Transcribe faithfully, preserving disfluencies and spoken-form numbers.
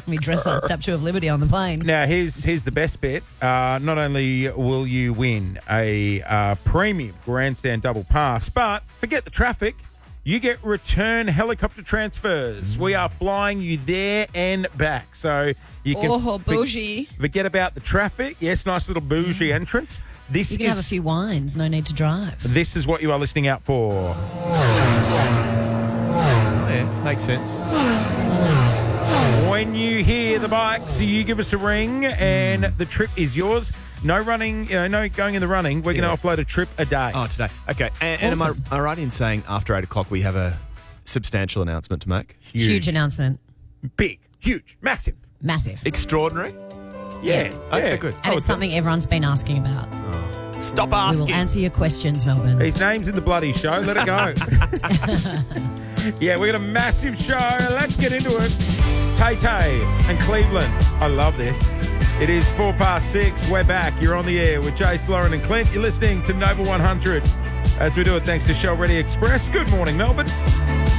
let me dress like Statue of Liberty on the plane. Now, here's here's the best bit. Uh, not only will you win a uh, premium grandstand double pass, but forget the traffic. You get return helicopter transfers. We are flying you there and back. So you can Oh, bougie. for- forget about the traffic. Yes, nice little bougie entrance. This You can is have a few wines. No need to drive. this is what you are listening out for. Yeah, makes sense. When you hear the bikes, you give us a ring and the trip is yours. No running, you know, no going in the running. We're Yeah. going to offload a trip a day. Oh, today. Okay. And, and am, I, Awesome. am I right in saying after eight o'clock we have a substantial announcement to make? Huge, announcement. Big, huge, massive. Massive. Extraordinary? Yeah. Okay, yeah. good. And it's something everyone's been asking about. Stop We will asking. answer your questions, Melbourne. His name's in the bloody show. Let it go. Yeah, we got a massive show. Let's get into it. Tay Tay and Cleveland. I love this. It is four past six. We're back. You're on the air with Jace, Lauren and Clint. You're listening to Nova one hundred. As we do it, thanks to Shell Ready Express. Good morning, Melbourne.